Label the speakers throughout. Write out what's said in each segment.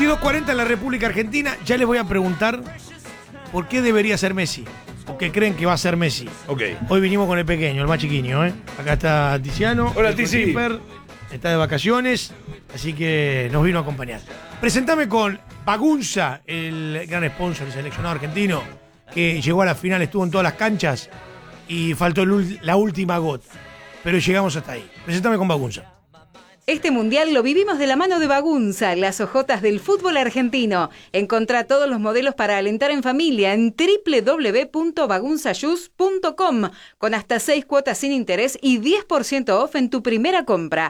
Speaker 1: 22:40 en la República Argentina. Ya les voy a preguntar por qué debería ser Messi. ¿O qué creen que va a ser Messi?
Speaker 2: Ok.
Speaker 1: Hoy vinimos con el pequeño, el más chiquiño, ¿eh? Acá está Tiziano.
Speaker 2: Hola,
Speaker 1: el
Speaker 2: Tizi.
Speaker 1: goalkeeper, está de vacaciones, así que nos vino a acompañar. Presentame con Bagunza, el gran sponsor, el seleccionado argentino, que llegó a la final, estuvo en todas las canchas y faltó la última gota. Pero llegamos hasta ahí. Presentame con Bagunza.
Speaker 3: Este mundial lo vivimos de la mano de Bagunza, las hojotas del fútbol argentino. Encontrá todos los modelos para alentar en familia en www.bagunzashoes.com con hasta 6 cuotas sin interés y 10% off en tu primera compra.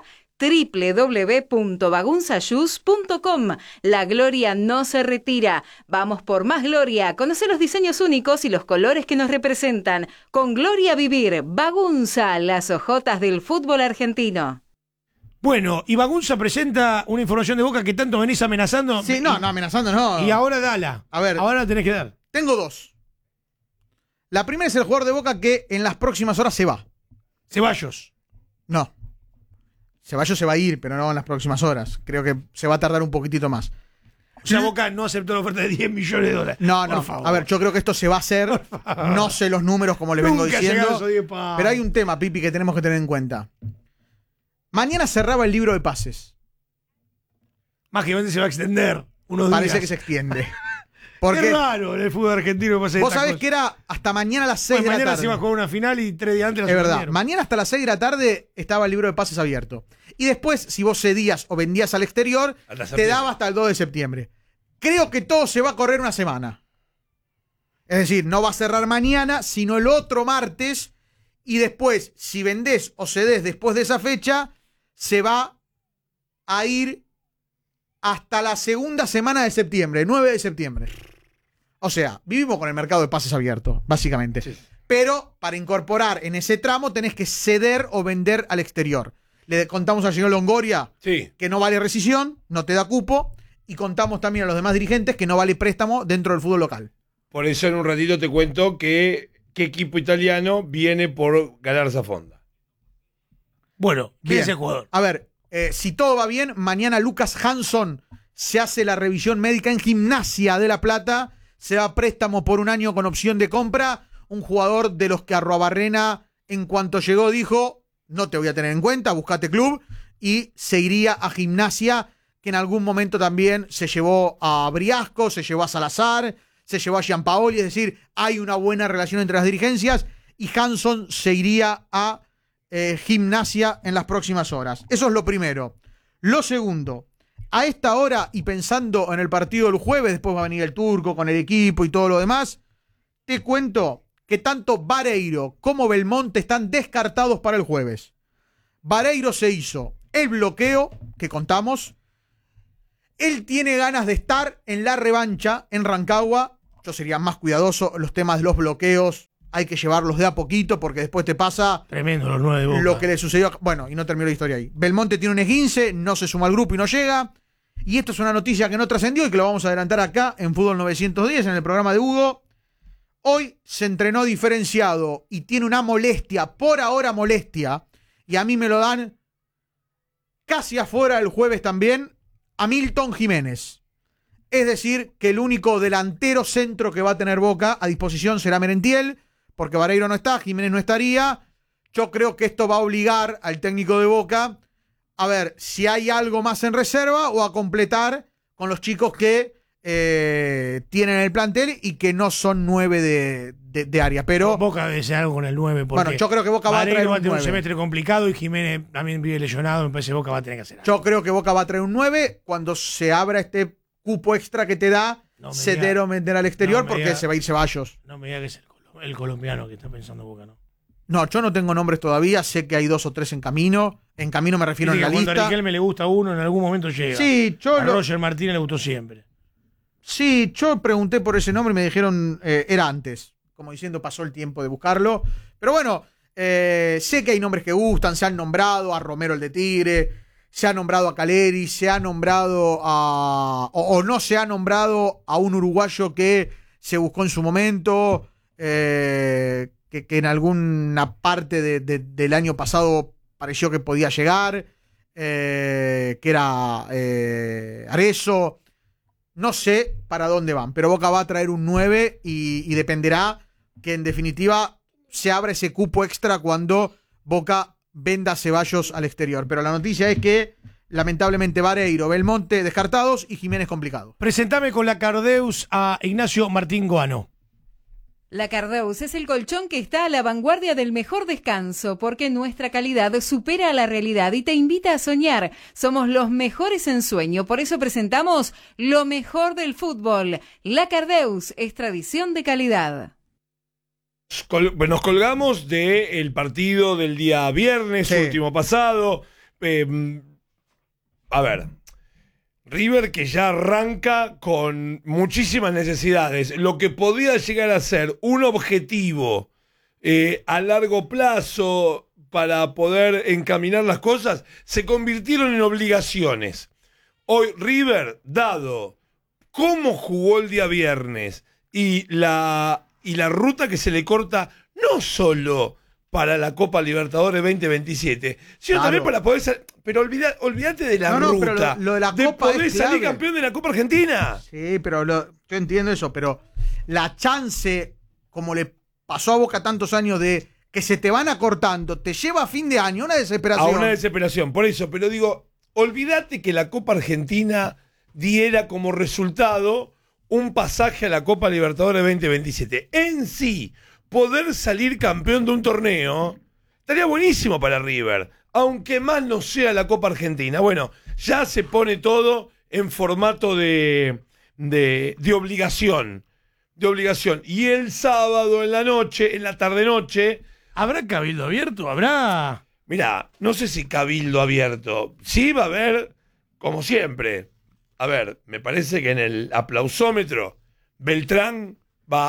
Speaker 3: www.bagunzashoes.com. La gloria no se retira. Vamos por más gloria. Conoce los diseños únicos y los colores que nos representan. Con gloria a vivir. Bagunza, las hojotas del fútbol argentino.
Speaker 1: Bueno, y Bagunza presenta una información de Boca que tanto venís amenazando.
Speaker 4: Sí, no, amenazando no.
Speaker 1: Y ahora dala.
Speaker 4: A ver.
Speaker 1: Ahora la tenés que dar.
Speaker 4: Tengo dos. La primera es el jugador de Boca que en las próximas horas se va.
Speaker 1: Ceballos.
Speaker 4: No. Ceballos se va a ir, pero no en las próximas horas. Creo que se va a tardar un poquitito más.
Speaker 1: O sea, Boca no aceptó la oferta de $10 millones.
Speaker 4: No,
Speaker 1: Por
Speaker 4: no.
Speaker 1: favor.
Speaker 4: A ver, yo creo que esto se va a hacer. No sé los números como les vengo
Speaker 1: Nunca
Speaker 4: diciendo.
Speaker 1: llegaron esos 10 pavos.
Speaker 4: Pero hay un tema, Pipi, que tenemos que tener en cuenta. Mañana cerraba el libro de pases.
Speaker 1: Mágicamente se va a extender unos
Speaker 4: Parece
Speaker 1: días.
Speaker 4: que se extiende.
Speaker 1: Qué
Speaker 4: Porque
Speaker 1: raro en el fútbol argentino.
Speaker 4: vos sabés que era hasta mañana a las 6 de la
Speaker 1: mañana
Speaker 4: tarde.
Speaker 1: se iba a jugar una final y 3 días antes la
Speaker 4: Es verdad.
Speaker 1: suspendieron.
Speaker 4: Mañana hasta las 6 de la tarde estaba el libro de pases abierto. Y después, si vos cedías o vendías al exterior,
Speaker 2: Hasta
Speaker 4: te
Speaker 2: septiembre.
Speaker 4: daba hasta el 2 de septiembre. Creo que todo se va a correr una semana. Es decir, no va a cerrar mañana, sino el otro martes. Y después, si vendés o cedés después de esa fecha, se va a ir hasta la segunda semana de septiembre, 9 de septiembre. O sea, vivimos con el mercado de pases abierto, básicamente.
Speaker 2: Sí.
Speaker 4: Pero para incorporar en ese tramo tenés que ceder o vender al exterior. Le contamos al señor Longoria
Speaker 2: Sí.
Speaker 4: que no vale rescisión, no te da cupo, y contamos también a los demás dirigentes que no vale préstamo dentro del fútbol local.
Speaker 2: Por eso en un ratito te cuento qué equipo italiano viene por ganar esa fonda.
Speaker 1: Bueno, ¿quién
Speaker 4: Bien.
Speaker 1: es el jugador?
Speaker 4: A ver, si todo va bien, mañana Lucas Hansson se hace la revisión médica en Gimnasia de La Plata, se va a préstamo por un año con opción de compra, un jugador de los que Arruabarrena en cuanto llegó dijo, no te voy a tener en cuenta, buscate club, y se iría a Gimnasia, que en algún momento también se llevó a Briasco, se llevó a Salazar, se llevó a Gianpaoli, es decir, hay una buena relación entre las dirigencias, y Hansson se iría a Gimnasia en las próximas horas. Eso es lo primero. Lo segundo, a esta hora y pensando en el partido del jueves, después va a venir el Turco con el equipo y todo lo demás, te cuento que tanto Vareiro como Belmonte están descartados para el jueves. Vareiro se hizo el bloqueo que contamos. Él tiene ganas de estar en la revancha en Rancagua. Yo sería más cuidadoso. Los temas de los bloqueos hay que llevarlos de a poquito porque después te pasa
Speaker 1: Tremendo los 9 de Boca.
Speaker 4: lo que le sucedió. Bueno, y no terminó la historia ahí. Belmonte tiene un esguince, no se suma al grupo y no llega. Y esto es una noticia que no trascendió y que lo vamos a adelantar acá en Fútbol 910, en el programa de Hugo. Hoy se entrenó diferenciado y tiene una molestia, por ahora molestia, y a mí me lo dan casi afuera el jueves también, a Milton Jiménez. Es decir, que el único delantero centro que va a tener Boca a disposición será Merentiel, porque Vareiro no está, Jiménez no estaría. Yo creo que esto va a obligar al técnico de Boca a ver si hay algo más en reserva o a completar con los chicos que tienen el plantel y que no son 9 de área. Pero
Speaker 1: Boca debe ser algo con el 9. Porque
Speaker 4: bueno, yo creo que Boca va a traer
Speaker 1: Vareiro va a
Speaker 4: un
Speaker 1: tener un
Speaker 4: 9.
Speaker 1: semestre complicado y Jiménez también vive lesionado. Me parece que Boca va a tener que hacer algo.
Speaker 4: Yo creo que Boca va a traer un 9 cuando se abra este cupo extra que te da
Speaker 1: No me
Speaker 4: ceder
Speaker 1: diga-
Speaker 4: o vender al exterior,
Speaker 1: no me
Speaker 4: porque
Speaker 1: diga-
Speaker 4: se va a ir Ceballos.
Speaker 1: No me diga que es el colombiano que está pensando Boca, ¿no?
Speaker 4: No, yo no tengo nombres todavía, sé que hay 2 o 3 en camino. En camino me refiero
Speaker 1: Dice
Speaker 4: en
Speaker 1: que
Speaker 4: la
Speaker 1: cuando a
Speaker 4: lista.
Speaker 1: Riquelme le gusta uno, en algún momento llega.
Speaker 4: Sí,
Speaker 1: A Roger Martínez le gustó siempre.
Speaker 4: Sí, yo pregunté por ese nombre y me dijeron era antes. Como diciendo, pasó el tiempo de buscarlo. Pero bueno, sé que hay nombres que gustan. Se han nombrado a Romero el de Tigre, se ha nombrado a Caleri, se ha nombrado a... O no se ha nombrado a un uruguayo que se buscó en su momento, que en alguna parte del año pasado pareció que podía llegar, que era Arezzo. no sé para dónde van, pero Boca va a traer un 9 y dependerá que en definitiva se abra ese cupo extra cuando Boca venda a Ceballos al exterior. Pero la noticia es que lamentablemente Vareiro, Belmonte descartados y Jiménez complicado.
Speaker 1: Presentame con la Cardeus a Ignacio Martín Goano.
Speaker 3: La Cardeus es el colchón que está a la vanguardia del mejor descanso, porque nuestra calidad supera a la realidad y te invita a soñar. Somos los mejores en sueño, por eso presentamos lo mejor del fútbol. La Cardeus es tradición de calidad.
Speaker 2: Nos colgamos del partido del día viernes,
Speaker 4: Sí.
Speaker 2: último pasado. A ver, River que ya arranca con muchísimas necesidades. Lo que podía llegar a ser un objetivo a largo plazo para poder encaminar las cosas, se convirtieron en obligaciones. Hoy River, dado cómo jugó el día viernes y la ruta que se le corta, no solo para la Copa Libertadores 2027, sino
Speaker 4: Claro.
Speaker 2: también para poder salir. Pero olvídate de la
Speaker 4: No, pero
Speaker 2: ruta.
Speaker 4: lo de la Copa
Speaker 2: poder
Speaker 4: es
Speaker 2: salir
Speaker 4: clave.
Speaker 2: campeón de la Copa Argentina.
Speaker 4: Sí, pero yo entiendo eso, pero la chance, como le pasó a Boca tantos años, de que se te van acortando, te lleva a fin de año, una
Speaker 2: A
Speaker 4: desesperación.
Speaker 2: una desesperación, por eso. Pero digo, olvídate que la Copa Argentina diera como resultado un pasaje a la Copa Libertadores 2027. En sí, poder salir campeón de un torneo estaría buenísimo para River, aunque más no sea la Copa Argentina. Bueno, ya se pone todo en formato de obligación. De obligación. Y el sábado en la noche, en la tarde-noche,
Speaker 1: ¿Habrá cabildo abierto? ¿Habrá...?
Speaker 2: mirá, no sé si cabildo abierto. Sí va a haber, como siempre. A ver, me parece que en el aplausómetro Beltrán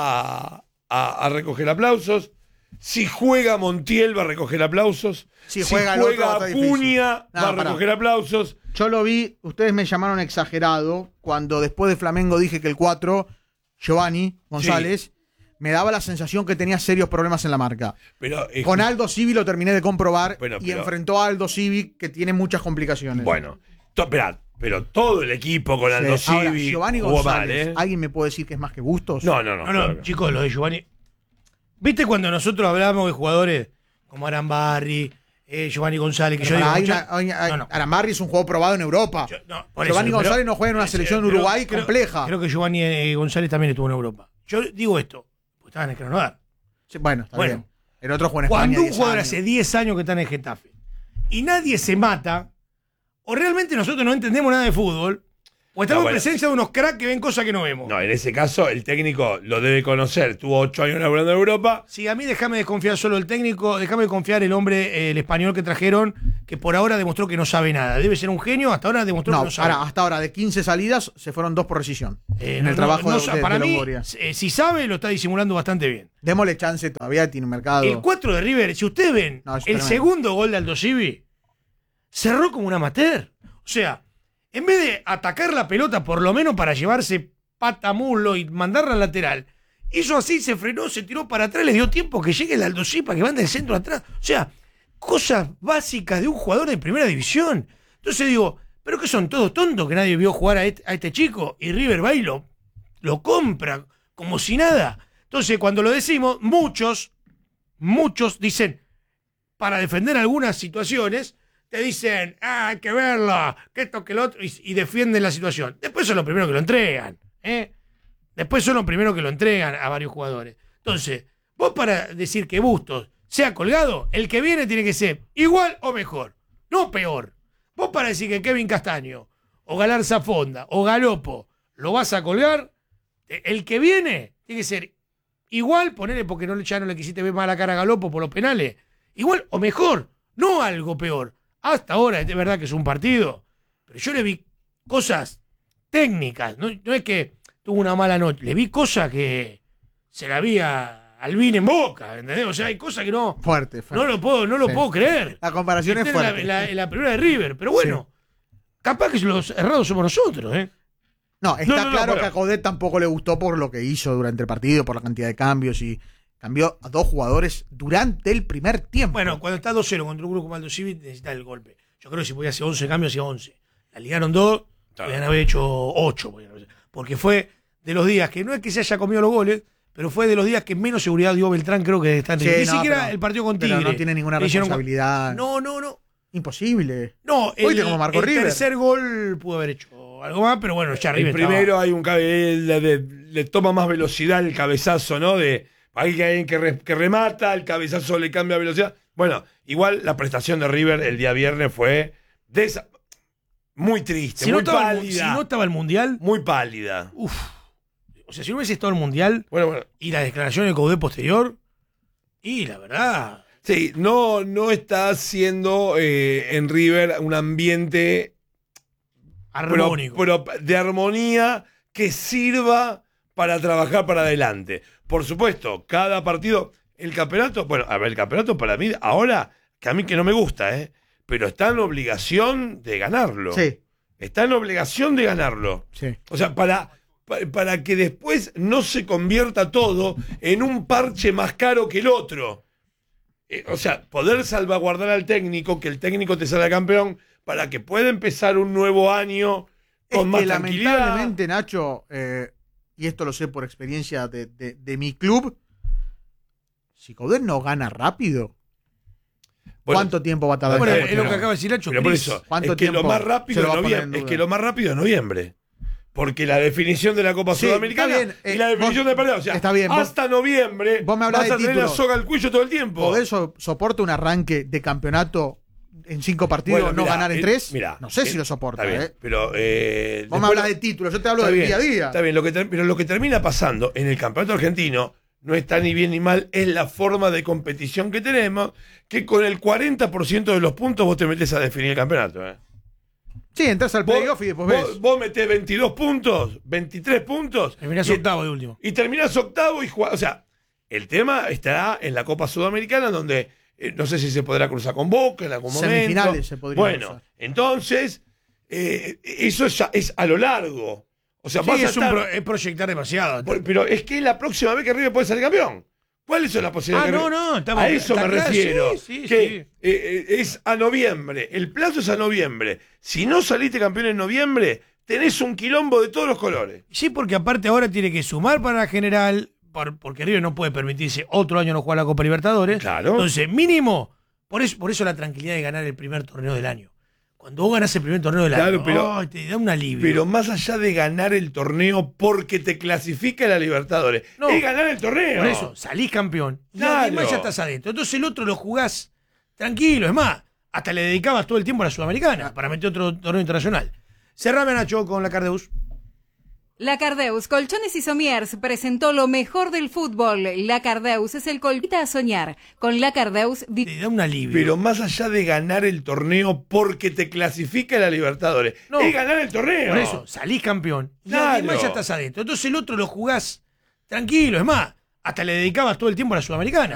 Speaker 2: va a recoger aplausos. Si juega Montiel va a recoger aplausos.
Speaker 4: Si juega el otro, va a estar difícil.
Speaker 2: Acuña
Speaker 4: No,
Speaker 2: va a
Speaker 4: pará.
Speaker 2: recoger aplausos.
Speaker 4: Yo lo vi, ustedes me llamaron exagerado cuando después de Flamengo dije que el 4, Giovanni González, me daba la sensación que tenía serios problemas en la marca.
Speaker 2: Pero,
Speaker 4: Con Aldo Civi lo terminé de comprobar
Speaker 2: Bueno,
Speaker 4: y
Speaker 2: pero-
Speaker 4: enfrentó a Aldo Civi que tiene muchas complicaciones.
Speaker 2: bueno, esperá, pero todo el equipo con Aldo
Speaker 4: Sí. Ahora,
Speaker 2: Civi
Speaker 4: Giovanni
Speaker 2: jugó mal,
Speaker 4: González,
Speaker 2: ¿eh?
Speaker 4: ¿alguien me puede decir que es más que Bustos?
Speaker 2: No,
Speaker 1: No, chicos, lo de Giovanni. ¿Viste cuando nosotros hablamos de jugadores como Arambarri, Giovanni González, que
Speaker 4: Pero
Speaker 1: yo digo...
Speaker 4: pará,
Speaker 1: mucha- no.
Speaker 4: Arambarri es un juego probado en Europa.
Speaker 1: Por
Speaker 4: Giovanni
Speaker 1: eso,
Speaker 4: González
Speaker 1: pero-
Speaker 4: no juega en una selección de
Speaker 1: pero
Speaker 4: Uruguay
Speaker 1: creo-
Speaker 4: compleja.
Speaker 1: Creo que Giovanni González también estuvo en Europa. Yo digo esto, porque estaba en el Krasnodar.
Speaker 4: Sí, bueno, está
Speaker 1: Bueno.
Speaker 4: bien. El otro juega en España.
Speaker 1: Cuando un
Speaker 4: 10
Speaker 1: jugador
Speaker 4: años.
Speaker 1: hace 10 años que está en el Getafe y nadie se mata, o realmente nosotros no entendemos nada de fútbol, o estamos
Speaker 2: bueno.
Speaker 1: en presencia de unos cracks que ven cosas que no vemos.
Speaker 2: No, en ese caso el técnico lo debe conocer. Tuvo 8 años laburando en Europa.
Speaker 1: Sí, a mí déjame desconfiar solo el técnico, déjame desconfiar el hombre, el español que trajeron, que por ahora demostró que no sabe nada. Debe ser un genio, hasta ahora demostró que
Speaker 4: No,
Speaker 1: no sabe.
Speaker 4: hasta ahora, de 15 salidas, se fueron 2 por rescisión. en
Speaker 1: No,
Speaker 4: el trabajo
Speaker 1: no,
Speaker 4: de
Speaker 1: para mí,
Speaker 4: Longoria.
Speaker 1: si sabe, lo está disimulando bastante bien.
Speaker 4: Démosle chance, todavía tiene un mercado.
Speaker 1: El 4 de River, si ustedes ven,
Speaker 4: No, es
Speaker 1: el
Speaker 4: tremendo.
Speaker 1: segundo gol de Aldo Civi, cerró como un amateur. O sea, en vez de atacar la pelota, por lo menos para llevarse pata muslo y mandarla al lateral, hizo así, se frenó, se tiró para atrás, le dio tiempo que llegue el Aldo Civi para que mande el centro atrás. O sea, cosas básicas de un jugador de primera división. Entonces digo, ¿pero que son todos tontos que nadie vio jugar a este chico? Y River va y lo compra como si nada. Entonces, cuando lo decimos, muchos dicen, para defender algunas situaciones, te dicen, hay que verlo, que esto, que lo otro, y defienden la situación. Después son los primeros que lo entregan, ¿eh? Después son los primeros que lo entregan a varios jugadores. Entonces, vos para decir que Bustos sea colgado, el que viene tiene que ser igual o mejor, no peor. Vos para decir que Kevin Castaño, o Galarza Fonda, o Galopo, lo vas a colgar, el que viene tiene que ser igual, ponele porque ya no le quisiste ver más la cara a Galopo por los penales, igual o mejor, no algo peor. Hasta ahora es de verdad que es un partido, pero yo le vi cosas técnicas, no es que tuvo una mala noche, le vi cosas que se la vi a Albín en Boca, ¿entendés? O sea, hay cosas que no
Speaker 4: Fuerte.
Speaker 1: lo
Speaker 4: Sí.
Speaker 1: puedo creer.
Speaker 4: La comparación es
Speaker 1: Esta
Speaker 4: fuerte.
Speaker 1: la primera de River, pero bueno, capaz que los errados somos nosotros, ¿eh?
Speaker 4: No, está
Speaker 2: No,
Speaker 4: claro
Speaker 2: pero-
Speaker 4: que a Codet tampoco le gustó por lo que hizo durante el partido, por la cantidad de cambios y cambió a 2 jugadores durante el primer tiempo.
Speaker 1: Bueno, cuando está 2-0 contra un grupo como Aldo Civi, necesita el golpe. Yo creo que si podía hacer 11 cambios, hacía 11. La ligaron 2, podían haber hecho 8. porque fue de los días que no es que se haya comido los goles, pero fue de los días que menos seguridad dio Beltrán, creo que está en
Speaker 4: Sí,
Speaker 1: Ni
Speaker 4: no,
Speaker 1: siquiera
Speaker 4: pero-
Speaker 1: el partido con
Speaker 4: pero
Speaker 1: Tigre.
Speaker 4: no tiene ninguna
Speaker 1: Le hicieron-
Speaker 4: responsabilidad.
Speaker 1: No.
Speaker 4: Imposible.
Speaker 1: No,
Speaker 4: Oíste cómo marcó
Speaker 1: el
Speaker 4: River.
Speaker 1: tercer gol pudo haber hecho algo más, pero bueno, ya
Speaker 2: El
Speaker 1: River
Speaker 2: primero hay un le toma más velocidad el cabezazo, ¿no? Hay alguien que remata, el cabezazo le cambia velocidad. Bueno, igual la prestación de River el día viernes fue muy triste,
Speaker 1: Si
Speaker 2: muy
Speaker 1: no,
Speaker 2: pálida.
Speaker 1: si no estaba el Mundial,
Speaker 2: Muy pálida.
Speaker 1: o sea, si no hubiese estado el Mundial
Speaker 2: Bueno.
Speaker 1: y la declaración de Coudet posterior, y la verdad,
Speaker 2: Sí, no está siendo en River un ambiente
Speaker 1: armónico.
Speaker 2: de armonía que sirva para trabajar para adelante. Por supuesto, cada partido, el campeonato, bueno, a ver, el campeonato para mí, ahora, que a mí que no me gusta, pero está en obligación de ganarlo.
Speaker 4: Sí.
Speaker 2: Está en obligación de ganarlo.
Speaker 4: Sí.
Speaker 2: O sea, para que después no se convierta todo en un parche más caro que el otro. O sea, poder salvaguardar al técnico, que el técnico te salga campeón, para que pueda empezar un nuevo año
Speaker 4: Es
Speaker 2: con más
Speaker 4: que
Speaker 2: tranquilidad.
Speaker 4: lamentablemente, Nacho, y esto lo sé por experiencia de mi club, si Coudet no gana rápido,
Speaker 2: Bueno,
Speaker 4: ¿cuánto tiempo va a tardar?
Speaker 1: Bueno,
Speaker 4: en
Speaker 1: es lo
Speaker 4: campeonar?
Speaker 1: que acaba de decir Nacho.
Speaker 2: Pero por
Speaker 1: Cris.
Speaker 2: eso,
Speaker 4: ¿Cuánto
Speaker 2: es que lo
Speaker 4: tiempo
Speaker 2: más
Speaker 4: se
Speaker 2: rápido
Speaker 4: lo
Speaker 2: es
Speaker 4: va a poner en
Speaker 2: noviembre. Es
Speaker 4: duda?
Speaker 2: que lo más rápido es noviembre. Porque la definición de la Copa
Speaker 4: Sí,
Speaker 2: Sudamericana
Speaker 4: está bien,
Speaker 2: y la definición
Speaker 4: vos-
Speaker 2: de pelea, o sea,
Speaker 4: está bien, vos-
Speaker 2: hasta noviembre
Speaker 4: vos me hablás
Speaker 2: vas a
Speaker 4: de
Speaker 2: tener la
Speaker 4: títulos.
Speaker 2: soga al cuello todo el tiempo.
Speaker 4: ¿Coudet soporta un arranque de campeonato en 5 partidos,
Speaker 2: Bueno,
Speaker 4: no
Speaker 2: mirá,
Speaker 4: ganar en 3?
Speaker 2: mirá,
Speaker 4: No sé si lo soporta.
Speaker 2: Está bien, pero
Speaker 4: Vos me
Speaker 2: después
Speaker 4: hablas de títulos, yo te hablo
Speaker 2: está
Speaker 4: del
Speaker 2: bien,
Speaker 4: día a día.
Speaker 2: Está bien, pero lo que termina pasando en el campeonato argentino no está ni bien ni mal, es la forma de competición que tenemos, que con el 40% de los puntos vos te metés a definir el campeonato.
Speaker 4: Sí, entras al playoff y después ves.
Speaker 2: Vos metés 22 puntos, 23 puntos.
Speaker 1: Terminás
Speaker 2: y-
Speaker 1: octavo de último.
Speaker 2: Y terminás octavo y jugás. O sea, el tema estará en la Copa Sudamericana, donde no sé si se podrá cruzar con Boca en algún momento.
Speaker 4: Semifinales se podría
Speaker 2: Bueno,
Speaker 4: cruzar.
Speaker 2: entonces, eso ya es a lo largo. O sea,
Speaker 1: Sí,
Speaker 2: vas a
Speaker 1: es,
Speaker 2: estar-
Speaker 1: es proyectar demasiado.
Speaker 2: pero es que es la próxima vez que River puede salir campeón. ¿Cuáles son las posibilidades?
Speaker 1: Ah,
Speaker 2: que River-
Speaker 1: no, estamos-
Speaker 2: a eso
Speaker 1: está
Speaker 2: me
Speaker 1: claro,
Speaker 2: refiero.
Speaker 1: sí,
Speaker 2: que es a noviembre. El plazo es a noviembre. Si no saliste campeón en noviembre, tenés un quilombo de todos los colores.
Speaker 1: Sí, porque aparte ahora tiene que sumar para la general, porque River no puede permitirse otro año no jugar la Copa Libertadores.
Speaker 2: Claro.
Speaker 1: Entonces, mínimo, por eso la tranquilidad de ganar el primer torneo del año. Cuando vos ganás el primer torneo del
Speaker 2: Claro,
Speaker 1: año,
Speaker 2: pero-
Speaker 1: te da un alivio.
Speaker 2: Pero más allá de ganar el torneo porque te clasifica a la Libertadores,
Speaker 1: No.
Speaker 2: es ganar el torneo.
Speaker 1: Por eso, salís campeón. Y
Speaker 2: Claro.
Speaker 1: además ya estás adentro. Entonces el otro lo jugás tranquilo. Es más, hasta le dedicabas todo el tiempo a la Sudamericana para meter otro torneo internacional. Cerrame, Nacho, con la Cardeus.
Speaker 3: La Cardeus Colchones y Somiers presentó lo mejor del fútbol. La Cardeus es el colpita a soñar. Con La Cardeus
Speaker 1: Te da un alivio.
Speaker 2: Pero más allá de ganar el torneo porque te clasifica a la Libertadores,
Speaker 1: No.
Speaker 2: es ganar el torneo.
Speaker 1: Por eso, salís campeón. Y
Speaker 2: Claro.
Speaker 1: además ya estás adentro. Entonces el otro lo jugás tranquilo. Es más, hasta le dedicabas todo el tiempo a la Sudamericana.